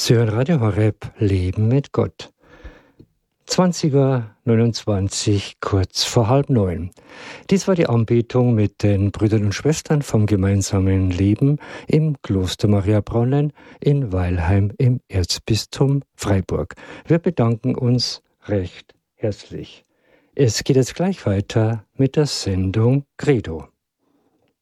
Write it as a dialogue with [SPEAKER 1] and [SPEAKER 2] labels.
[SPEAKER 1] Sie hören Radio Horeb, Leben mit Gott. 20:29 Uhr, kurz vor 8:30. Dies war die Anbetung mit den Brüdern und Schwestern vom gemeinsamen Leben im Kloster Maria Bronnen in Weilheim im Erzbistum Freiburg. Wir bedanken uns recht herzlich. Es geht jetzt gleich weiter mit der Sendung Credo.